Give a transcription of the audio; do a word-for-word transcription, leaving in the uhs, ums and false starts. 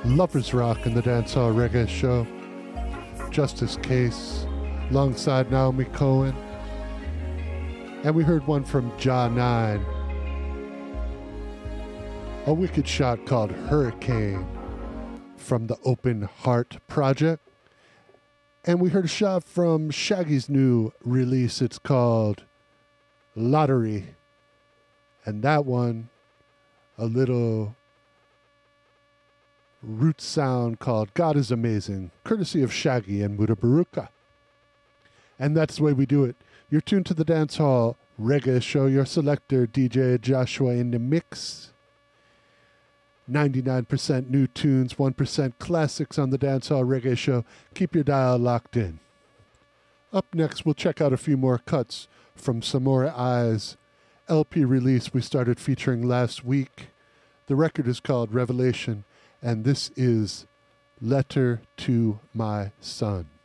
Lovers Rock in the Dancehall Reggae Show. Justice Case, alongside Naomi Cohen. And we heard one from Jah nine. A wicked shot called Hurricane from the Open Heart Project. And we heard a shot from Shaggy's new release. It's called Lottery. And that one, a little root sound called God is Amazing, courtesy of Shaggy and Mutabaruka. And that's the way we do it. You're tuned to the Dancehall Reggae Show. Your selector, D J Joshua, in the mix. ninety-nine percent new tunes, one percent classics on the Dancehall Reggae Show. Keep your dial locked in. Up next, we'll check out a few more cuts from Samora I's L P release we started featuring last week. The record is called Revelation, and this is Letter to My Son.